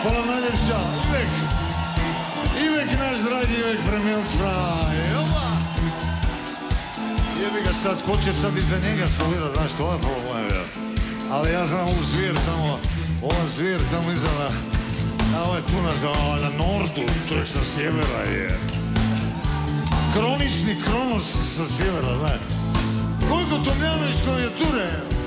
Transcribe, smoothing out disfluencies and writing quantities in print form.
Hvala najljepša, Ivek naš dragi Ivek Premil Spraj. Jebi ga sad, ko će sad iza njega solirat, znaš, to je problem. Ali ja znam ovu zvijer tamo, ova zvijer tamo iza ovo je tu na nordu, čovjek sa sjevera je. Kronični Kronos sa sjevera, znaš. Gojko Tomljanović klavijature.